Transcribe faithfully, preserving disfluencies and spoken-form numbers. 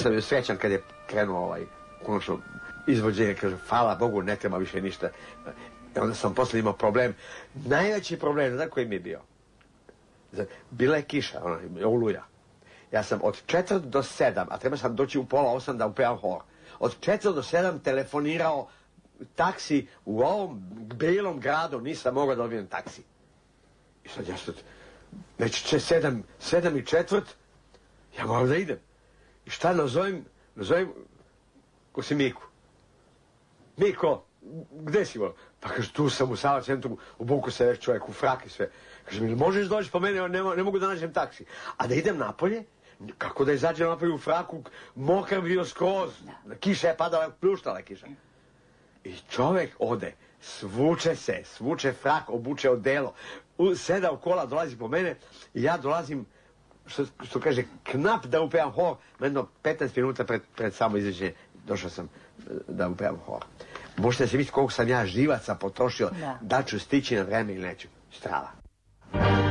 sam srećan kad je krenuo ovaj, konačno, izvođenje, kaže, hvala Bogu, ne treba više ništa. I onda sam posle imao problem, najveći problem, znaš koji mi je bio? Bila je kiša, ona, oluja. Ja sam od četvrt do sedam, a treba sam doći u pola osam da upevam hor, od četvrt do sedam telefonirao taksi u ovom belom gradu, nisam mogao da dobijem taksi. I sad ja sad, već če sedam, sedam i četvrt, ja moram da idem. I šta nazovem, nazovem, ko si Miku. Miko, gde si vol? Pa kaže, tu sam u Sava centru, obuku se već čovjek u frak i sve. Kaže mi, možeš doći po mene, ne, ne mogu da nađem taksi. A da idem napolje, kako da izađem napolje u fraku, mokar bio skroz, kiša je padala, pljuštala kiša. I čovjek ode, svuče se, svuče frak, obuče odelo, seda u kola, dolazi po mene i ja dolazim, što, što kaže, knap da upevam hor, jedno petnaest minuta pred, pred samo izređenje došao sam da upevam hor. Možete se vidjeti koliko sam ja živaca potrošio, da, da ću stići na vreme ili neću. Strava.